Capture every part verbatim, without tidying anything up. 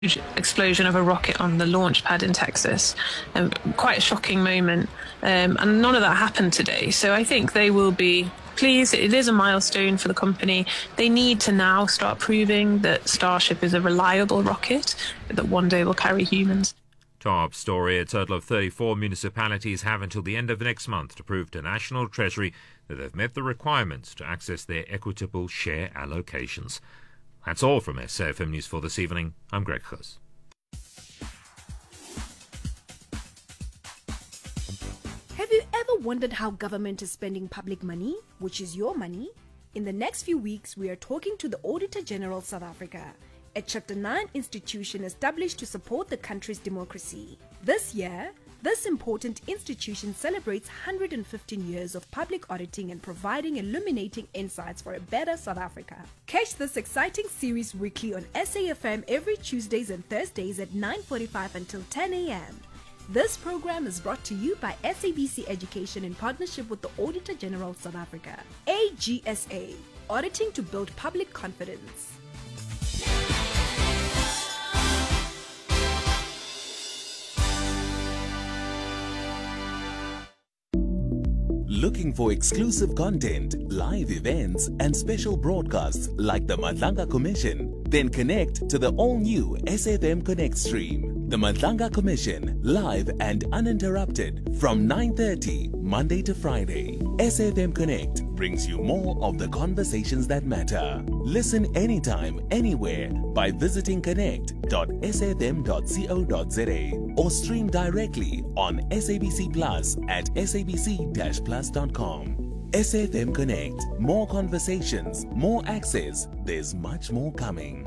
explosion of a rocket on the launch pad in Texas. Um, quite a shocking moment. Um, and none of that happened today. So I think they will be pleased. It is a milestone for the company. They need to now start proving that Starship is a reliable rocket that one day will carry humans. Top story. A total of thirty-four municipalities have until the end of next month to prove to National Treasury that they've met the requirements to access their equitable share allocations. That's all from S A F M News for this evening. I'm Greg Goos. Have you ever wondered how government is spending public money, which is your money? In the next few weeks, we are talking to the Auditor General South Africa, a Chapter nine institution established to support the country's democracy. This year, this important institution celebrates one hundred fifteen years of public auditing and providing illuminating insights for a better South Africa. Catch this exciting series weekly on S A F M every Tuesdays and Thursdays at nine forty-five until ten a.m. This program is brought to you by S A B C Education in partnership with the Auditor General South Africa. A G S A, auditing to build public confidence. Looking for exclusive content, live events, and special broadcasts like the Madlanga Commission? Then connect to the all-new S A F M Connect stream. The Madlanga Commission, live and uninterrupted from nine thirty, Monday to Friday. S A F M Connect brings you more of the conversations that matter. Listen anytime, anywhere by visiting connect dot s a f m dot co dot z a or stream directly on S A B C Plus at s a b c dash plus dot com. S A F M Connect. More conversations, more access. There's much more coming.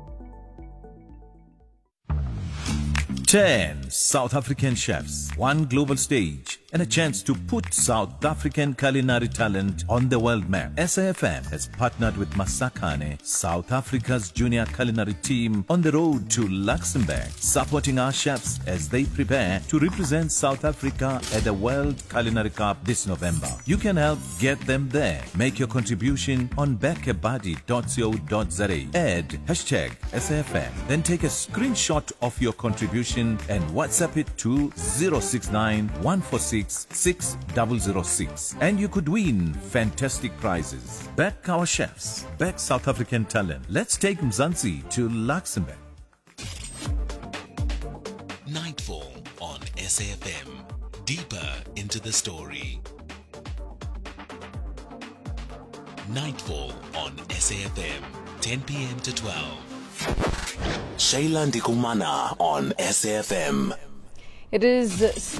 ten South African chefs, one global stage, and a chance to put South African culinary talent on the world map. S A F M has partnered with Masakane, South Africa's junior culinary team, on the road to Luxembourg, supporting our chefs as they prepare to represent South Africa at the World Culinary Cup this November. You can help get them there. Make your contribution on bekebadi dot co dot z a. Add hashtag S A F M. Then take a screenshot of your contribution and WhatsApp it to zero six nine, one four six, six zero zero six. And you could win fantastic prizes. Back our chefs, back South African talent. Let's take Mzansi to Luxembourg. Nightfall on S A F M. Deeper into the story. Nightfall on S A F M. ten p.m. to twelve. Shayla Ndikumana on S A F M. It is...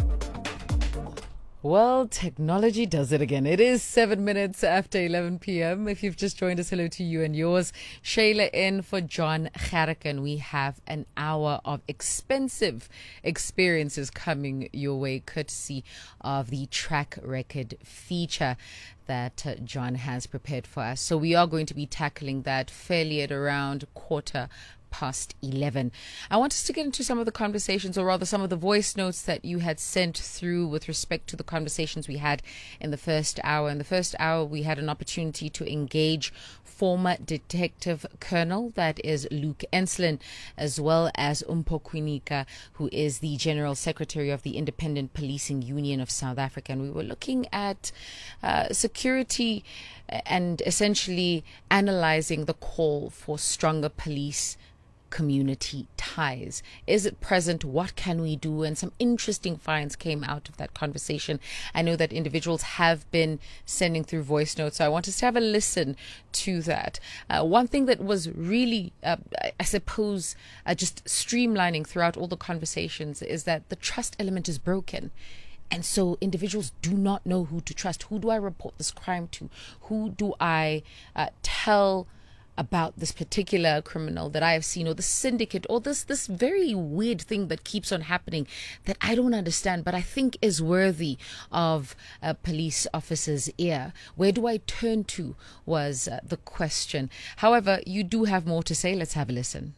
Well, technology does it again. It is seven minutes after eleven p.m. If you've just joined us, hello to you and yours. Shayla in for John Gerrican. We have an hour of expensive experiences coming your way, courtesy of the track record feature that uh, John has prepared for us. So we are going to be tackling that fairly at around quarter past eleven. I want us to get into some of the conversations, or rather some of the voice notes that you had sent through with respect to the conversations we had in the first hour. In the first hour, we had an opportunity to engage former Detective Colonel, that is Luke Enslin, as well as Umpo Kwinika, who is the General Secretary of the Independent Policing Union of South Africa. And we were looking at uh, security and essentially analyzing the call for stronger police community ties. Is it present? What can we do? And some interesting finds came out of that conversation. I know that individuals have been sending through voice notes, so I want us to have a listen to that. Uh, one thing that was really, uh, I suppose, uh, just streamlining throughout all the conversations is that the trust element is broken. And so individuals do not know who to trust. Who do I report this crime to? Who do I uh, tell about this particular criminal that I have seen, or the syndicate, or this this very weird thing that keeps on happening that I don't understand, but I think is worthy of a police officer's ear? Where do I turn to was uh, the question. However, you do have more to say. Let's have a listen.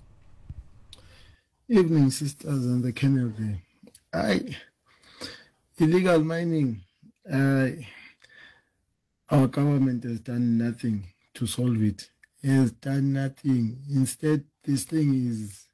Evening, sisters and the community. I illegal mining. Uh, our government has done nothing to solve it. Has done nothing. Instead, this thing is